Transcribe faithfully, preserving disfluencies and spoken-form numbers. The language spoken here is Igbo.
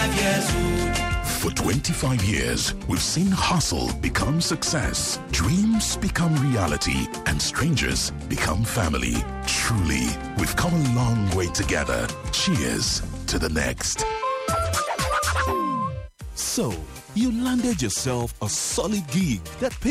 twenty-five years old. For twenty-five years, we've seen hustle become success, dreams become reality, and strangers become family. Truly, we've come a long way together. Cheers to the next. So, you landed yourself a solid gig that pays